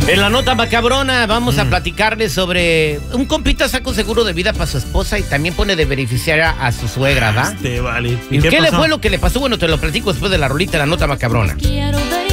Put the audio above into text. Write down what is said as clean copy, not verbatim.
En la nota macabrona vamos a platicarles sobre un compita saca un seguro de vida para su esposa y también pone de beneficiaria a su suegra, ¿va? Vale. ¿Y qué le pasó? fue lo que le pasó? Bueno, te lo platico después de la rolita de la nota macabrona. Quiero ver